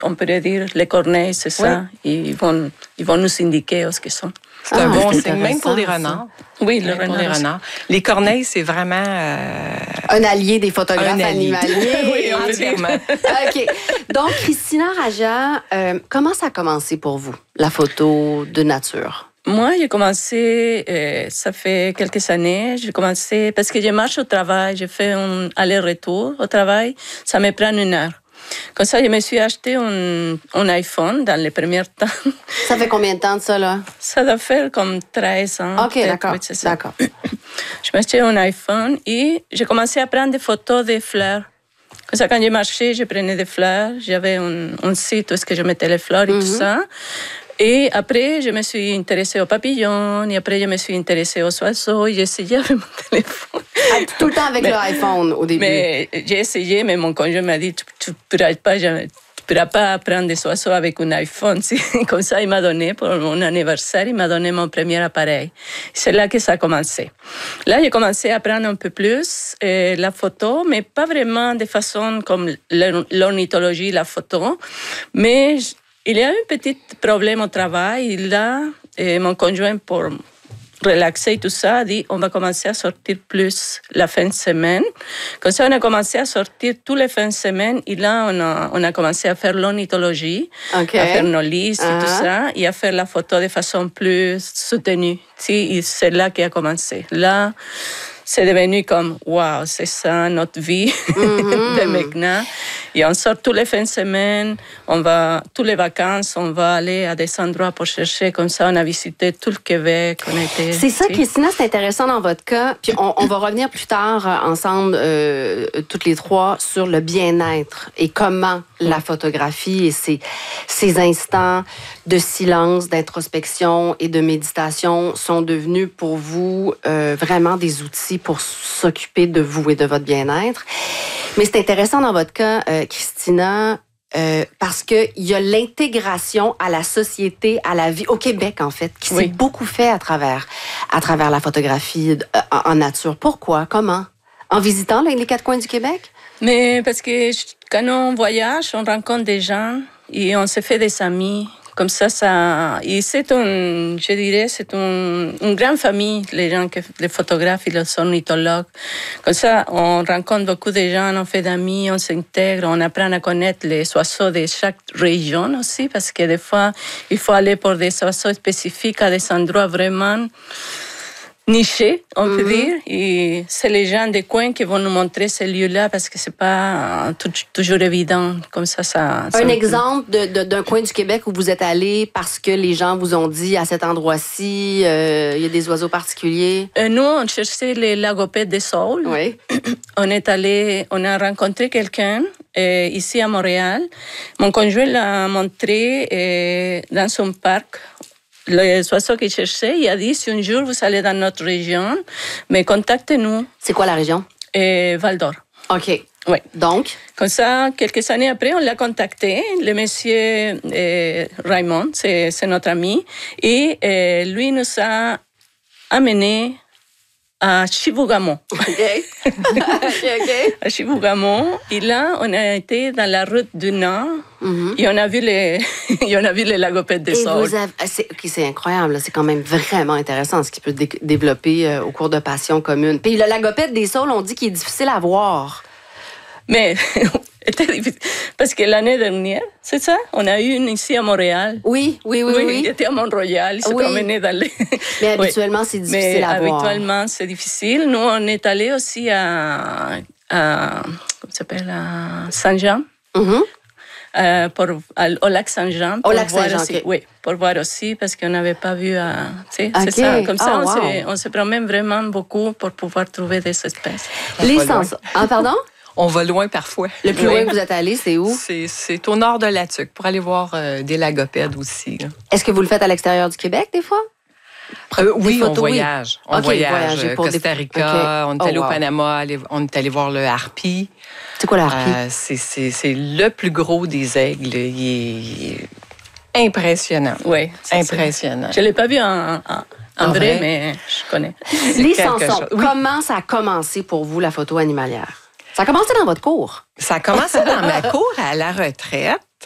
on pourrait dire, les corneilles, c'est ça. Ils vont nous indiquer ce qu'ils sont. C'est un bon signe, même pour les renards. Oui, le renard. Pour les renards. Les corneilles, c'est vraiment... un allié des photographes animaliers. Oui, entièrement. OK. Donc, Christina Raja, comment ça a commencé pour vous, la photo de nature? Moi, j'ai commencé, ça fait quelques années, j'ai commencé, parce que je marche au travail, je fais un aller-retour au travail, ça me prend 1 heure. Comme ça, je me suis acheté un iPhone dans les premiers temps. Ça fait combien de temps de ça, là? Ça doit faire comme 13 ans. OK, d'accord. Oui, c'est ça. D'accord. Je me suis acheté un iPhone et j'ai commencé à prendre des photos des fleurs. Comme ça, quand je marchais, je prenais des fleurs. J'avais un site où je mettais les fleurs et tout ça. Et après, je me suis intéressée aux papillons. Et après, je me suis intéressée aux oiseaux. J'ai essayé avec mon téléphone. Tout le temps avec l'iPhone au début. Mais j'ai essayé, mais mon conjoint m'a dit, tu ne pourras pas prendre des oiseaux avec un iPhone. Comme ça, il m'a donné, pour mon anniversaire, il m'a donné mon premier appareil. C'est là que ça a commencé. Là, j'ai commencé à apprendre un peu plus la photo, mais pas vraiment de façon comme l'ornithologie, la photo. Mais il y a un petit problème au travail. Là, mon conjoint, pour relaxer et tout ça, a dit on va commencer à sortir plus la fin de semaine. Comme ça, on a commencé à sortir tous les fins de semaine. Et là, on a commencé à faire l'ornithologie, à faire nos listes et tout ça, et à faire la photo de façon plus soutenue. Et c'est là qu'il a commencé. Là, c'est devenu comme, wow, c'est ça notre vie de maintenant. Et on sort tous les fins de semaine, tous les vacances, on va aller à des endroits pour chercher. Comme ça, on a visité tout le Québec. C'est ça, Christina, c'est intéressant dans votre cas. Puis on va revenir plus tard ensemble, toutes les trois, sur le bien-être et comment la photographie et ces instants de silence, d'introspection et de méditation sont devenus pour vous vraiment des outils pour s'occuper de vous et de votre bien-être. Mais c'est intéressant dans votre cas, Christina, parce qu'il y a l'intégration à la société, à la vie, au Québec, en fait, qui s'est beaucoup fait à travers la photographie en nature. Pourquoi? Comment? En visitant les 4 coins du Québec? Mais parce que quand on voyage, on rencontre des gens et on se fait des amis. Comme ça, et c'est une grande famille, les photographes et les ornithologues. Comme ça, on rencontre beaucoup de gens, on fait d'amis, on s'intègre, on apprend à connaître les oiseaux de chaque région aussi, parce que des fois, il faut aller pour des oiseaux spécifiques à des endroits vraiment niché, on peut dire. Et c'est les gens des coins qui vont nous montrer ces lieux-là parce que c'est pas toujours évident. Comme ça un exemple d'un coin du Québec où vous êtes allé parce que les gens vous ont dit à cet endroit-ci, il y a des oiseaux particuliers? Nous, on cherchait les lagopèdes des saules. Oui. On a rencontré quelqu'un ici à Montréal. Mon conjoint l'a montré dans son parc. Les oiseaux qu'il cherchait, il a dit, si un jour vous allez dans notre région, mais contactez-nous. C'est quoi la région? Val-d'Or. OK. Oui. Donc? Comme ça, quelques années après, on l'a contacté. Le monsieur Raymond, c'est notre ami. Et lui nous a amenés à Chibougamau. OK. À Chibougamau. Et là, on a été dans la route du Nord. Et on a vu les lagopèdes des saules. C'est incroyable. C'est quand même vraiment intéressant ce qui peut développer au cours de passions communes. Puis le lagopède des saules, on dit qu'il est difficile à voir. Mais parce que l'année dernière, c'est ça, on a eu une ici à Montréal. Oui. Il était à Mont-Royal, il se promenait dans les... Mais habituellement, c'est difficile à voir. Habituellement, c'est difficile. Nous, on est allés aussi comment ça s'appelle, à Saint-Jean. Au lac Saint-Jean. Au lac Saint-Jean, aussi, oui, pour voir aussi, parce qu'on n'avait pas vu... c'est ça, comme ça, on se promène vraiment beaucoup pour pouvoir trouver des espèces. Pardon? On va loin parfois. Le plus loin que vous êtes allé, c'est où? C'est au nord de la Tuque, pour aller voir des lagopèdes aussi. Là. Est-ce que vous le faites à l'extérieur du Québec, des fois? Oui, on voyage. On voyage. Costa Rica, on est allé au Panama, on est allé voir le harpie. C'est quoi le harpie? C'est le plus gros des aigles. Il est impressionnant. Oui, impressionnant. Je ne l'ai pas vu en vrai, mais je connais. Les Sanson, comment ça a commencé pour vous, la photo animalière? Ça a commencé dans votre cours? Ça a commencé dans ma cour à la retraite.